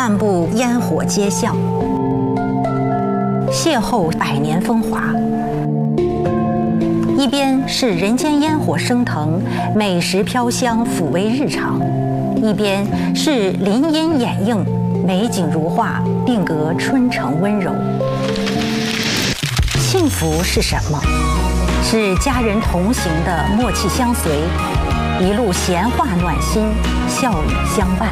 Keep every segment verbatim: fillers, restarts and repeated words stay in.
漫步烟火街巷，邂逅百年风华。一边是人间烟火升腾，美食飘香抚慰日常；一边是林荫掩映，美景如画，定格春城温柔。幸福是什么？是家人同行的默契相随，一路闲话暖心，笑语相伴。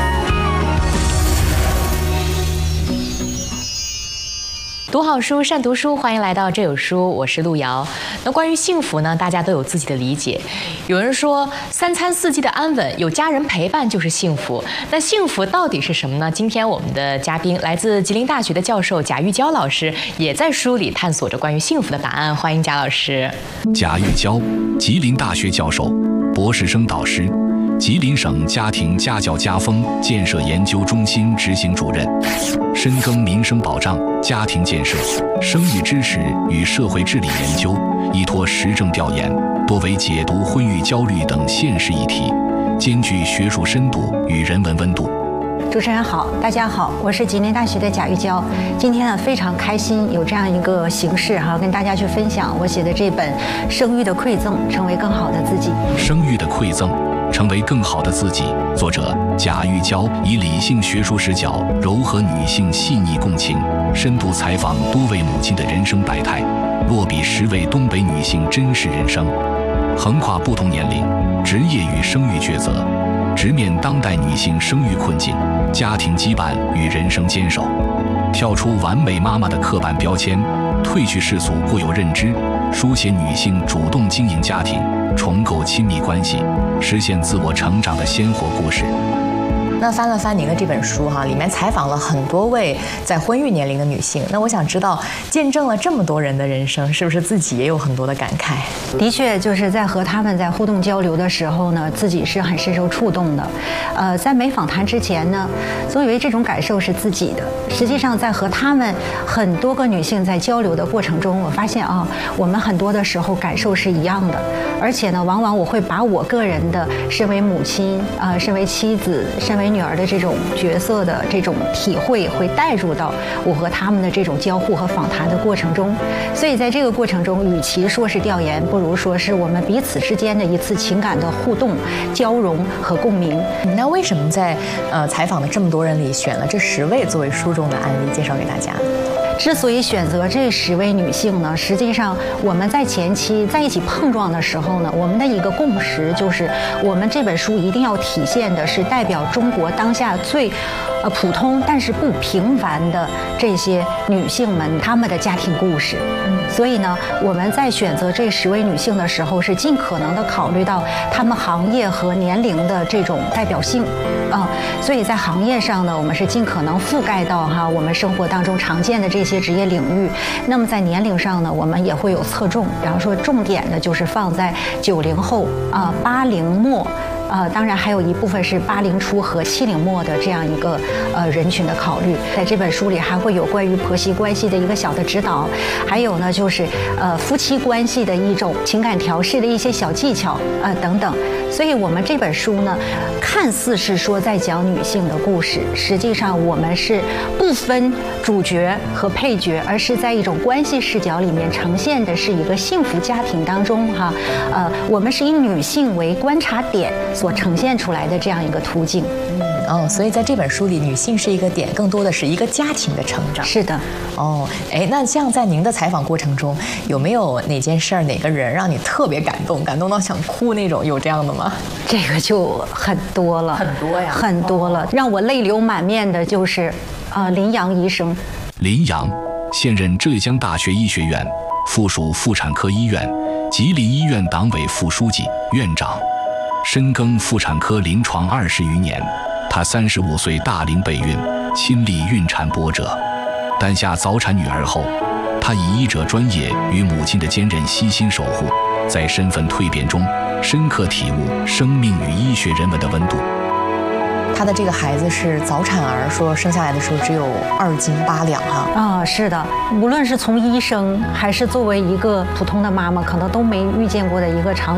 读好书，善读书，欢迎来到这有书，我是路遥。那关于幸福呢，大家都有自己的理解。有人说，三餐四季的安稳，有家人陪伴就是幸福。那幸福到底是什么呢？今天我们的嘉宾来自吉林大学的教授贾玉娇老师，也在书里探索着关于幸福的答案。欢迎贾老师。 贾玉娇，吉林大学教授、博士生导师。吉林省家庭家教家风建设研究中心执行主任，深耕民生保障、家庭建设、生育支持与社会治理研究，依托实证调研，多为解读婚育焦虑等现实议题，兼具学术深度与人文温度。 主持人好，大家好，我是吉林大学的贾玉娇。今天呢，非常开心有这样一个形式哈，跟大家去分享我写的这本《生育的馈赠》，成为更好的自己。 生育的馈赠，成为更好的自己。作者贾玉娇以理性学术视角，糅合女性细腻共情，深度采访多位母亲的人生百态，落笔十位东北女性真实人生，横跨不同年龄、职业与生育抉择，直面当代女性生育困境、家庭羁绊与人生坚守，跳出完美妈妈的刻板标签，褪去世俗固有认知，书写女性主动经营家庭、重构亲密关系、实现自我成长的鲜活故事。 那翻了翻您的这本书哈，里面采访了很多位在婚育年龄的女性。那我想知道，见证了这么多人的人生，是不是自己也有很多的感慨？ 的确，就是在和他们在互动交流的时候呢，自己是很深受触动的。呃，在没访谈之前呢，总以为这种感受是自己的。实际上，在和他们很多个女性在交流的过程中，我发现啊，我们很多的时候感受是一样的。而且呢，往往我会把我个人的身为母亲啊、呃，身为妻子、身为女儿的这种角色的这种体会，会带入到我和他们的这种交互和访谈的过程中。所以在这个过程中，与其说是调研，不如说是我们彼此之间的一次情感的互动、交融和共鸣。 那为什么在呃采访的这么多人里，选了这十位作为书中的案例介绍给大家？ 之所以选择这十位女性呢，实际上我们在前期在一起碰撞的时候呢，我们的一个共识就是，我们这本书一定要体现的是代表中国当下最呃普通但是不平凡的这些女性们她们的家庭故事。所以呢，我们在选择这十位女性的时候，是尽可能的考虑到她们行业和年龄的这种代表性啊、呃。所以在行业上呢，我们是尽可能覆盖到哈我们生活当中常见的这些职业领域。那么在年龄上呢，我们也会有侧重，比方说重点的就是放在九零后啊、八零末。呃，当然还有一部分是八零初和七零末的这样一个呃人群的考虑。在这本书里还会有关于婆媳关系的一个小的指导，还有呢就是呃夫妻关系的一种情感调试的一些小技巧呃等等。所以我们这本书呢，看似是说在讲女性的故事，实际上我们是不分主角和配角，而是在一种关系视角里面呈现的是一个幸福家庭当中哈，呃，我们是以女性为观察点所呈现出来的这样一个途径。 哦，所以在这本书里，女性是一个点，更多的是一个家庭的成长。 是的。 哦，哎，那像在您的采访过程中，有没有哪件事儿、哪个人让你特别感动，感动到想哭那种？有这样的吗？ 这个就很多了， 很多呀， 很多了，让我泪流满面的就是，呃，林阳医生。 林阳，现任浙江大学医学院附属妇产科医院吉林医院党委副书记、院长，深耕妇产科临床二十余年。她三十五岁大龄备孕，亲历孕产波折。诞下早产女儿后，她以医者专业与母亲的坚韧悉心守护，在身份蜕变中，深刻体悟生命与医学人文的温度。 她的这个孩子是早产儿，说生下来的时候只有二斤八两哈。 啊，是的，无论是从医生还是作为一个普通的妈妈，可能都没遇见过的一个场景。